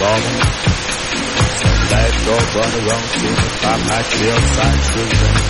Let your brother run to the top, I feel side children.